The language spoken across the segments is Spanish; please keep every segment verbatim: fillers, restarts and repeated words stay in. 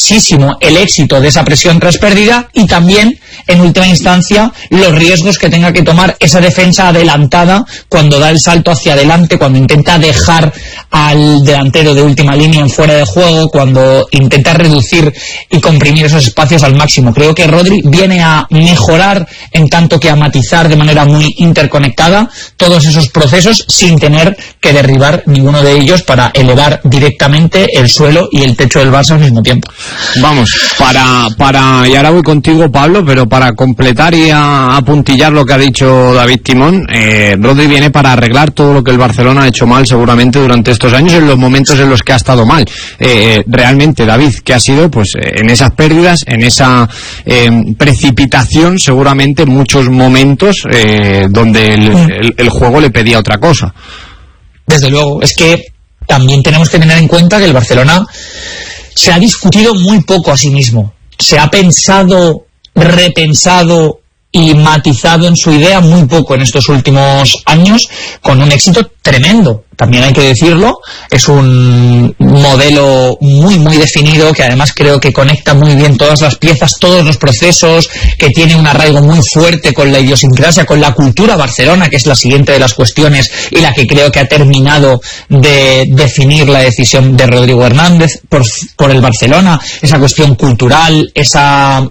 muchísimo el éxito de esa presión tras pérdida y también, en última instancia, los riesgos que tenga que tomar esa defensa adelantada cuando da el salto hacia adelante, cuando intenta dejar al delantero de última línea en fuera de juego, cuando intenta reducir y comprimir esos espacios al máximo. Creo que Rodri viene a mejorar en tanto que a matizar de manera muy interconectada todos esos procesos sin tener que derribar ninguno de ellos para elevar directamente el suelo y el techo del Barça al mismo tiempo. Vamos, para, para y ahora voy contigo, Pablo, pero para completar y a, a puntillar lo que ha dicho David Timón, eh, Rodri viene para arreglar todo lo que el Barcelona ha hecho mal seguramente durante estos años, en los momentos en los que ha estado mal. Eh, realmente, David, ¿qué ha sido? Pues eh, en esas pérdidas, en esa eh, precipitación, seguramente muchos momentos eh, donde el, el, el juego le pedía otra cosa. Desde luego, es que también tenemos que tener en cuenta que el Barcelona se ha discutido muy poco a sí mismo. Se ha pensado, repensado y matizado en su idea muy poco en estos últimos años, con un éxito tremendo, también hay que decirlo. Es un modelo muy muy definido, que además creo que conecta muy bien todas las piezas, todos los procesos, que tiene un arraigo muy fuerte con la idiosincrasia, con la cultura Barcelona, que es la siguiente de las cuestiones y la que creo que ha terminado de definir la decisión de Rodrigo Hernández por, por el Barcelona, esa cuestión cultural, esa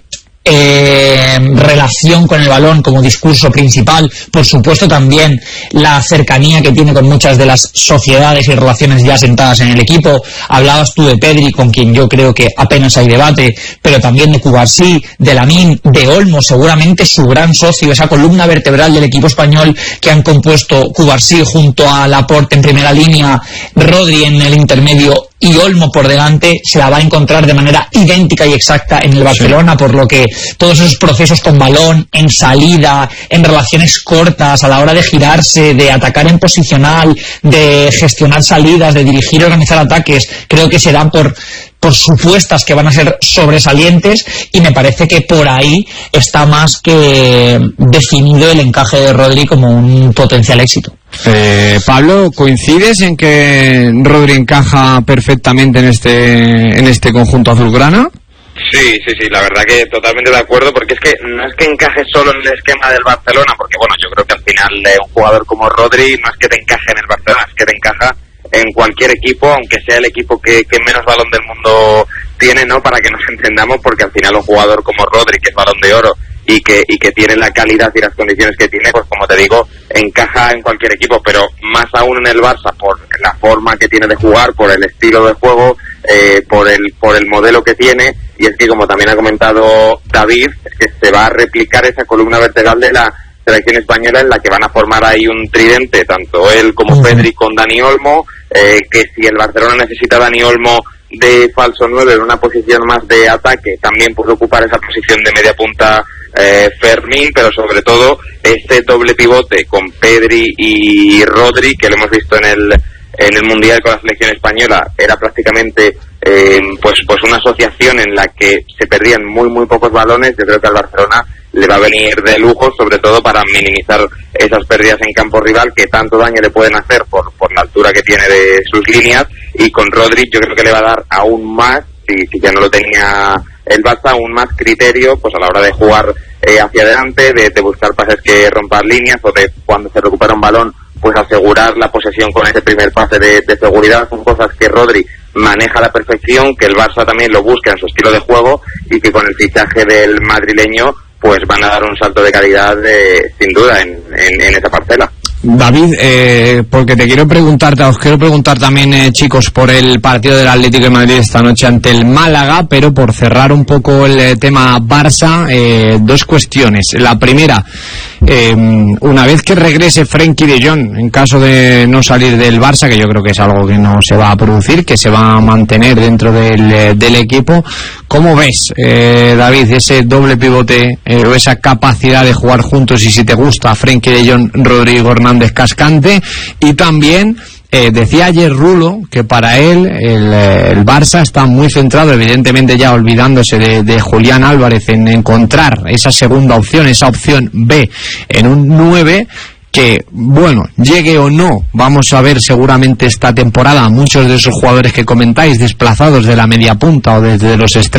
Eh, relación con el balón como discurso principal, por supuesto también la cercanía que tiene con muchas de las sociedades y relaciones ya sentadas en el equipo. Hablabas tú de Pedri, con quien yo creo que apenas hay debate, pero también de Cubarsí, de Lamine, de Olmo, seguramente su gran socio, esa columna vertebral del equipo español que han compuesto Cubarsí junto a Laporte en primera línea, Rodri en el intermedio y Olmo por delante. Se la va a encontrar de manera idéntica y exacta en el Barcelona, sí. Por lo que todos esos procesos con balón, en salida, en relaciones cortas, a la hora de girarse, de atacar en posicional, de gestionar salidas, de dirigir y organizar ataques, creo que se dan por, por supuestas que van a ser sobresalientes, y me parece que por ahí está más que definido el encaje de Rodri como un potencial éxito. Eh, Pablo, ¿coincides en que Rodri encaja perfectamente en este en este conjunto azulgrana? Sí, sí, sí, la verdad que totalmente de acuerdo, porque es que no es que encaje solo en el esquema del Barcelona, porque bueno, yo creo que al final eh, un jugador como Rodri no es que te encaje en el Barcelona, es que te encaja en cualquier equipo, aunque sea el equipo que, que menos balón del mundo tiene, ¿no? Para que nos entendamos, porque al final un jugador como Rodri, que es balón de oro, y que y que tiene la calidad y las condiciones que tiene, pues como te digo, encaja en cualquier equipo, pero más aún en el Barça por la forma que tiene de jugar, por el estilo de juego, eh, por el por el modelo que tiene. Y es que, como también ha comentado David, es que se va a replicar esa columna vertebral de la selección española, en la que van a formar ahí un tridente, tanto él como uh-huh. Pedri con Dani Olmo, eh, que si el Barcelona necesita a Dani Olmo de falso nueve en una posición más de ataque, también puede ocupar esa posición de media punta eh, Fermín, pero sobre todo este doble pivote con Pedri y Rodri, que lo hemos visto en el en el Mundial con la selección española, era prácticamente eh, pues pues una asociación en la que se perdían muy muy pocos balones. Yo creo que al Barcelona le va a venir de lujo, sobre todo para minimizar esas pérdidas en campo rival que tanto daño le pueden hacer por, por la altura que tiene de sus líneas, y con Rodri yo creo que le va a dar aún más, si, si ya no lo tenía el Barça, aún más criterio pues a la hora de jugar eh, hacia adelante, de, de buscar pases que rompan líneas, o de cuando se recupera un balón pues asegurar la posesión con ese primer pase de, de seguridad. Son cosas que Rodri maneja a la perfección, que el Barça también lo busca en su estilo de juego, y que con el fichaje del madrileño pues van a dar un salto de calidad de, sin duda en, en, en esa parcela. David, eh, porque te quiero preguntar, os quiero preguntar también, eh, chicos, por el partido del Atlético de Madrid esta noche ante el Málaga, pero por cerrar un poco el eh, tema Barça, eh, dos cuestiones. La primera, eh, una vez que regrese Frenkie de Jong, en caso de no salir del Barça, que yo creo que es algo que no se va a producir, que se va a mantener dentro del, eh, del equipo, ¿cómo ves, eh, David, ese doble pivote eh, o esa capacidad de jugar juntos, y si te gusta Frenkie de Jong, Rodrigo Hernández Cascante? Y también eh, decía ayer Rulo que para él el, el Barça está muy centrado, evidentemente ya olvidándose de, de Julián Álvarez, en encontrar esa segunda opción, esa opción B en un nueve, que, bueno, llegue o no, vamos a ver seguramente esta temporada muchos de esos jugadores que comentáis desplazados de la media punta o desde los extremos